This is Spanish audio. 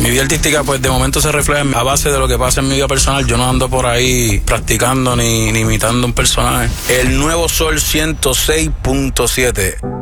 Mi vida artística, pues de momento se refleja a base de lo que pasa en mi vida personal. Yo no ando por ahí practicando ni imitando un personaje. El Nuevo Sol 106.7.